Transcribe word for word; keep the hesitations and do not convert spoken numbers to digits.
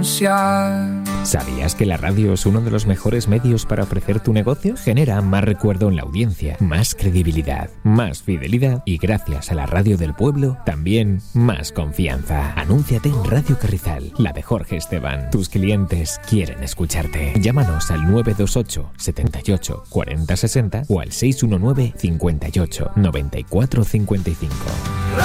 ¿Sabías que la radio es uno de los mejores medios para ofrecer tu negocio? Genera más recuerdo en la audiencia, más credibilidad, más fidelidad y gracias a la radio del pueblo, también más confianza. Anúnciate en Radio Carrizal, la de Jorge Esteban. Tus clientes quieren escucharte. Llámanos al nueve dos ocho, setenta y ocho, cuarenta sesenta o al seis uno nueve, cincuenta y ocho, noventa y cuatro cincuenta y cinco.